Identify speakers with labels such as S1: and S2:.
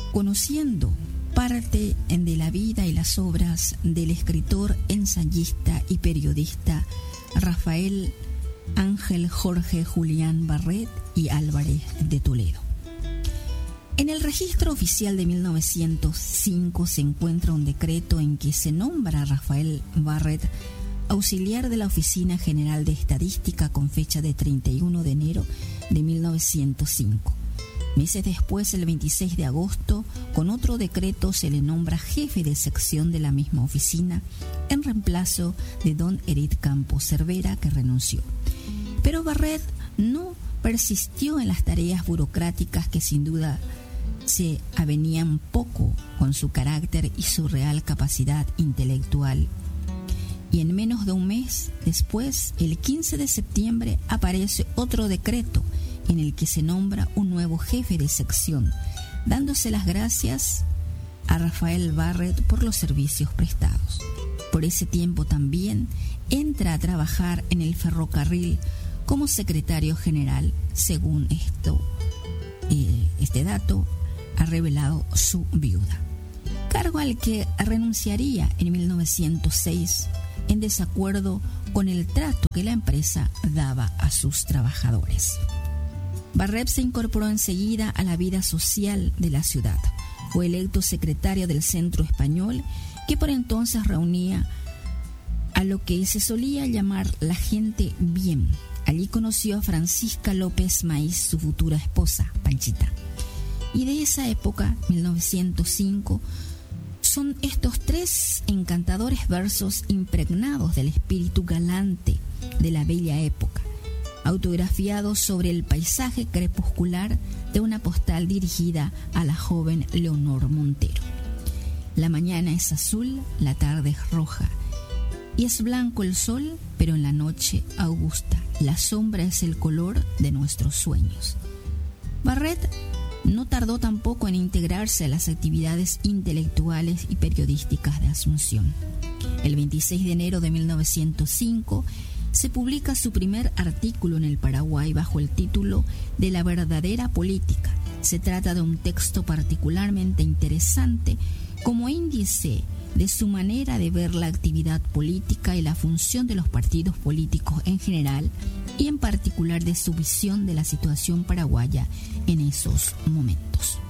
S1: conociendo parte de la vida y las obras del escritor, ensayista y periodista Rafael Ángel Jorge Julián Barret y Álvarez de Toledo. En el registro oficial de 1905 se encuentra un decreto en que se nombra a Rafael Barret auxiliar de la Oficina General de Estadística con fecha de 31 de enero de 1905. Meses después, el 26 de agosto, con otro decreto se le nombra jefe de sección de la misma oficina en reemplazo de don Edith Campos Cervera, que renunció. Pero Barret no persistió en las tareas burocráticas que sin duda se avenían poco con su carácter y su real capacidad intelectual. Y en menos de un mes después, el 15 de septiembre, aparece otro decreto en el que se nombra un nuevo jefe de sección, dándose las gracias a Rafael Barret por los servicios prestados. Por ese tiempo también entra a trabajar en el ferrocarril como secretario general, según este dato ha revelado su viuda, cargo al que renunciaría en 1906 en desacuerdo con el trato que la empresa daba a sus trabajadores. Barret se incorporó enseguida a la vida social de la ciudad. Fue electo secretario del Centro Español, que por entonces reunía a lo que se solía llamar la gente bien. Allí conoció a Francisca López Maíz, su futura esposa, Panchita. Y de esa época, 1905, son estos tres encantadores versos impregnados del espíritu galante de la bella época, autografiados sobre el paisaje crepuscular de una postal dirigida a la joven Leonor Montero. La mañana es azul, la tarde es roja, y es blanco el sol, pero en la noche augusta. La sombra es el color de nuestros sueños. Barret no tardó tampoco en integrarse a las actividades intelectuales y periodísticas de Asunción. El 26 de enero de 1905 se publica su primer artículo en el Paraguay bajo el título de La verdadera política. Se trata de un texto particularmente interesante como índice de su manera de ver la actividad política y la función de los partidos políticos en general, y en particular de su visión de la situación paraguaya en esos momentos.